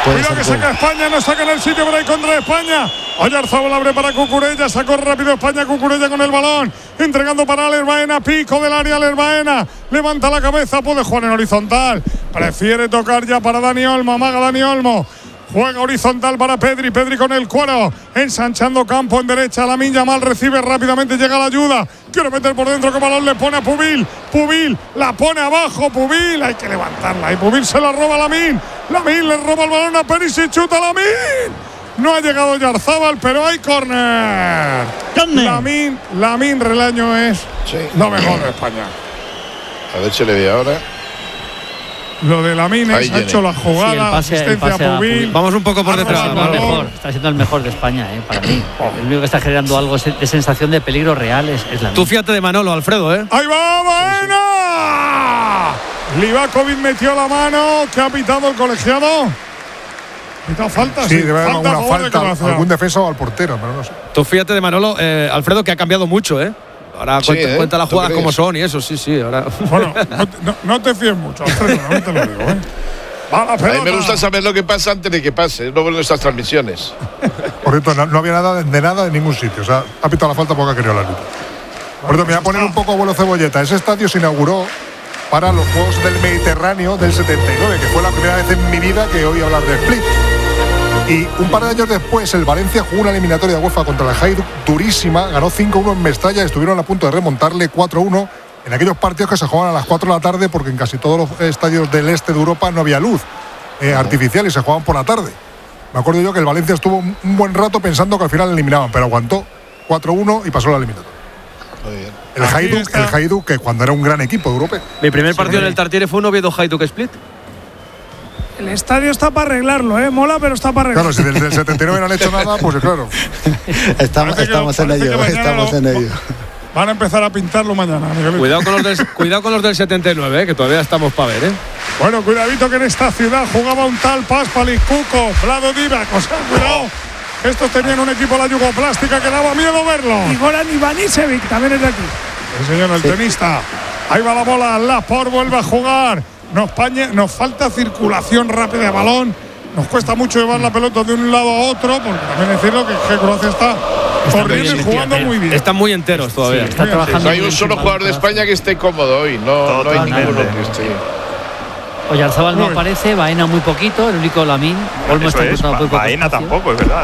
Cuidado que saca España, no saca en el sitio por ahí contra España. Oyarzabal abre para Cucurella, sacó rápido España, Cucurella con el balón, entregando para Alex Baena, pico del área Alex Baena, levanta la cabeza, puede jugar en horizontal, prefiere tocar ya para Dani Olmo, amaga Dani Olmo. Juega horizontal para Pedri, Pedri con el cuero, ensanchando campo en derecha, Lamine Yamal recibe rápidamente, llega la ayuda, quiere meter por dentro, que balón le pone a Pubil, Pubil la pone abajo, Pubil, hay que levantarla, y Pubil se la roba a Lamine, Lamine le roba el balón a Perisic, chuta a Lamine, no ha llegado Oyarzabal, pero hay córner. Lamine Relaño es lo mejor de España. A ver si le ve ahora. Lo de Lamine ha hecho la jugada, sí, asistencia a Pubil. Vamos un poco por detrás. Está siendo el mejor de España, para mí. El único que está generando algo de sensación de peligro real es Lamine. Tú fíjate de Manolo, Alfredo, ¿eh? ¡Ahí va Baena! Livakovic metió la mano. ¿Qué ha pitado el colegiado? ¿Quita falta? Sí, debe haber alguna falta. Algún defensa o al portero, pero no sé. Tú fíjate de Manolo, Alfredo, que ha cambiado mucho, ¿eh? Ahora cuenta las jugadas como son y eso, sí. Ahora. Bueno, no te fíes mucho, Alfredo, no te lo digo, ¿eh? A mí me gusta saber lo que pasa antes de que pase, no ver nuestras transmisiones. Por cierto, no había nada en ningún sitio. O sea, ha pitado la falta porque ha querido el árbitro. Por cierto, me voy a poner un poco abuelo cebolleta. Ese estadio se inauguró para los Juegos del Mediterráneo del 79, que fue la primera vez en mi vida que oí hablar de Split. Y un par de años después, el Valencia jugó una eliminatoria de UEFA contra el Hajduk durísima, ganó 5-1 en Mestalla, estuvieron a punto de remontarle 4-1 en aquellos partidos que se jugaban a las 4 de la tarde, porque en casi todos los estadios del este de Europa no había luz artificial y se jugaban por la tarde. Me acuerdo yo que el Valencia estuvo un buen rato pensando que al final eliminaban, pero aguantó 4-1 y pasó la eliminatoria. Muy bien. El Hajduk, que cuando era un gran equipo europeo. Mi primer partido en el Tartiere fue un Oviedo Hajduk Split. El estadio está para arreglarlo, mola, pero está para arreglarlo. Claro, si desde el 79 no han hecho nada, pues claro. Estamos en ello. Van a empezar a pintarlo mañana, Miguelito. Cuidado con los del 79, que todavía estamos para ver, Bueno, cuidadito que en esta ciudad jugaba un tal Paspalic, Cuco, Vlado Divac, o sea, cuidado. Estos tenían un equipo, la Yugoplástica, que daba miedo verlo. Y Goran Ivanisevic también es de aquí. El señor, el tenista. Ahí va la bola, Laporte vuelve a jugar. Nos falta circulación rápida de balón. Nos cuesta mucho llevar la pelota de un lado a otro, porque también decirlo que Croacia está corriendo y jugando muy bien. Están muy enteros todavía. Está trabajando. No hay un solo jugador de España que esté cómodo hoy. No hay ninguno que esté. Oyarzabal no aparece, Baena muy poquito, el único Lamine. Olmo está cruzado muy poco. Baena tampoco, es verdad.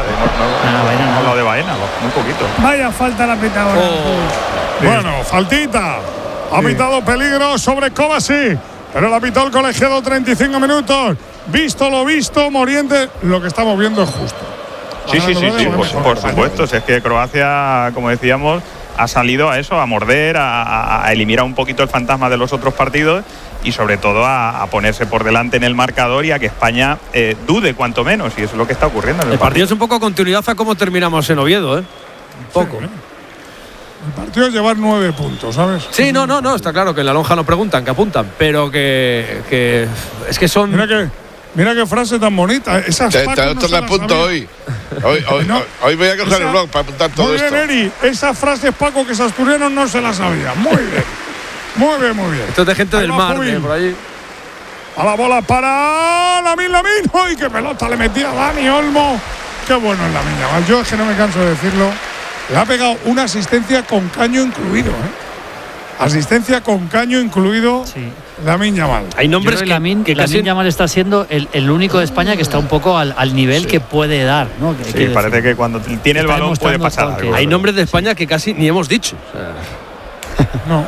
No, lo de Baena, muy poquito. Vaya falta la pita ahora. Bueno, faltita. Ha pitado peligro sobre Kovacic, pero la pitó el colegiado 35 minutos. Visto lo visto, Morientes, lo que estamos viendo es justo. Sí, por supuesto. Si es que Croacia, como decíamos, ha salido a eso, a morder, a eliminar un poquito el fantasma de los otros partidos y sobre todo a ponerse por delante en el marcador y a que España dude cuanto menos, y eso es lo que está ocurriendo en el partido. Es un poco continuidad a cómo terminamos en Oviedo, Un poco. Sí, el partido es llevar 9 puntos, ¿sabes? Sí, no, está claro que en la lonja no preguntan, que apuntan, pero que es que son... Mira qué frase tan bonita. Esas te la apunto hoy. Hoy voy a coger el blog para apuntar todo esto. Muy bien, Eri. Esas frases, Paco, que esos asturianos no se las sabían. Muy bien. Muy bien. Esto es de gente del mar, por allí. A la bola para Lamine. ¡Ay, qué pelota le metía Dani Olmo! Qué bueno es Lamine. Yo es que no me canso de decirlo. Le ha pegado una asistencia con caño incluido, Asistencia con caño incluido. Sí. Lamine Yamal. Hay nombres que Lamine Yamal está siendo el único de España que está un poco al nivel que puede dar, ¿no? Sí, parece que cuando tiene el balón puede pasar algo. Hay nombres de España que casi ni hemos dicho. No.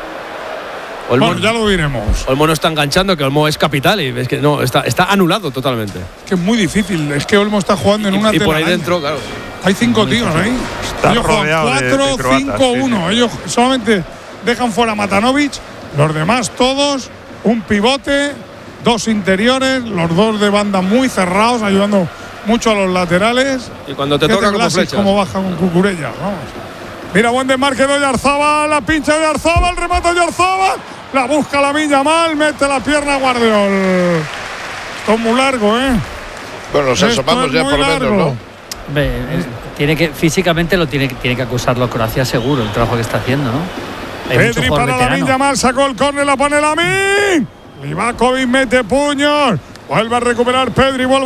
Bueno, ya lo diremos. Olmo no está enganchando, que Olmo es capital y es que no, está anulado totalmente. Es que es muy difícil. Es que Olmo está jugando en una y por ahí dentro, claro. Hay 5 tíos ahí. Ellos juegan 4-5-1. Ellos solamente dejan fuera a Matanovic. Los demás todos, un pivote, 2 interiores, los 2 de banda muy cerrados, ayudando mucho a los laterales. Y cuando te toca como flechas. Como baja con Cucurella, vamos. Mira, buen desmarque de Oyarzabal, la pincha de Oyarzabal, remata de Oyarzabal, la busca Lamine Yamal, mete la pierna a Guardiol. Esto es muy largo, Bueno, nos asomamos ya por lo menos, ¿no? Físicamente lo tiene que acusarlo Croacia seguro, el trabajo que está haciendo, ¿no? Pedri para Lamine Yamal, sacó el córner, la pone Lamine. Livakovic mete puños, vuelve a recuperar Pedri, vuelve